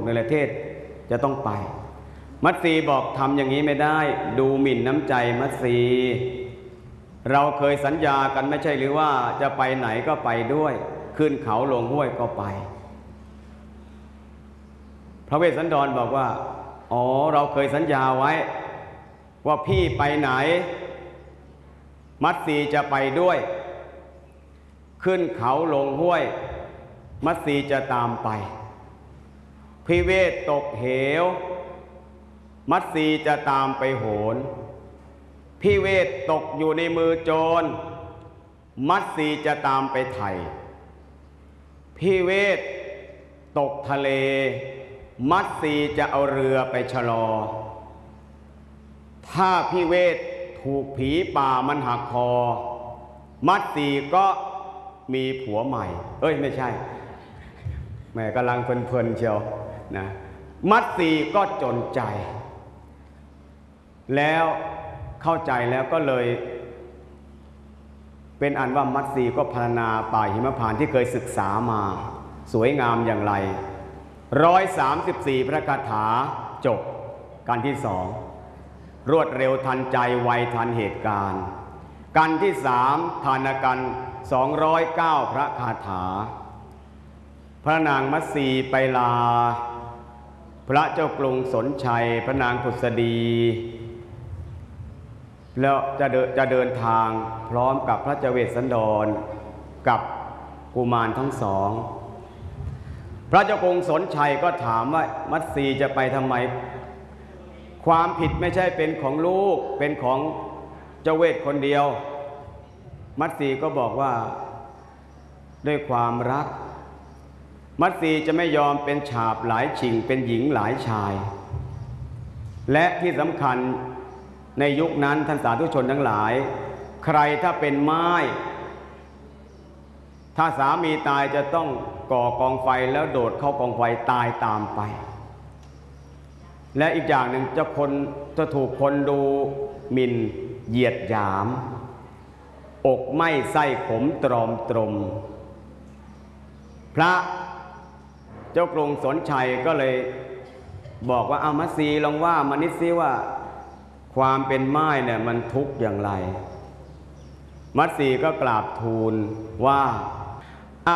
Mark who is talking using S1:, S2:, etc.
S1: ในประเทศจะต้องไปมัตสีบอกทำอย่างนี้ไม่ได้ดูหมิ่นน้ำใจมัตสีเราเคยสัญญากันไม่ใช่หรือว่าจะไปไหนก็ไปด้วยขึ้นเขาลงห้วยก็ไปพระเวสสันดรบอกว่าอ๋อเราเคยสัญญาไว้ว่าพี่ไปไหนมัตสีจะไปด้วยขึ้นเขาลงห้วยมัตสีจะตามไปพิเวทตกเหวมัตสีจะตามไปโหนพิเวทตกอยู่ในมือโจรมัตสีจะตามไปไถ่พิเวทตกทะเลมัตสีจะเอาเรือไปชะลอถ้าพิเวทถูกผีป่ามันหักคอมัตสีก็มีผัวใหม่ไม่ใช่แม่กำลังเพลินๆเชียวนะมัตสีก็จนใจแล้วเข้าใจแล้วก็เลยเป็นอันว่ามัตสีก็พรรณนาป่าหิมพานต์ที่เคยศึกษามาสวยงามอย่างไร134พระคาถาจบการที่สองรวดเร็วทันใจไวทันเหตุการณ์การที่สามทานกัน209พระคาถาพระนางมัตสีไปลาพระเจ้ากรุงสนชัยพระนางผุษดีแล้วจะเดินทางพร้อมกับพระเจ้าเวสสันดรกับกุมารทั้งสองพระเจ้ากรุงสนชัยก็ถามว่ามัตสีจะไปทำไมความผิดไม่ใช่เป็นของลูกเป็นของเจ้าเวสคนเดียวมัตสีก็บอกว่าด้วยความรักมัตสีจะไม่ยอมเป็นฉาบหลายชิงเป็นหญิงหลายชายและที่สำคัญในยุคนั้นท่านสาธุชนทั้งหลายใครถ้าเป็นม่ายถ้าสามีตายจะต้องก่อกองไฟแล้วโดดเข้ากองไฟตายตามไปและอีกอย่างหนึ่งจะถูกคนดูหมิ่นเหยียดหยามอกไหม้ไส้ขมตรอมตรมพระเจ้ากรุงสนชัยก็เลยบอกว่ามัตสีลองว่ามานิดซิว่าความเป็นม่ายเนี่ยมันทุกข์อย่างไรมัตสีก็กราบทูลว่า